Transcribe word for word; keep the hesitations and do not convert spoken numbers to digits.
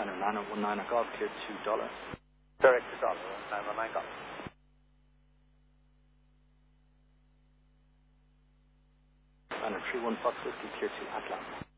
niner niner one niner golf, clear two dollar. Direct to dollar, nine one nine golf. Niner three one Fox whiskey, clear two Atlas.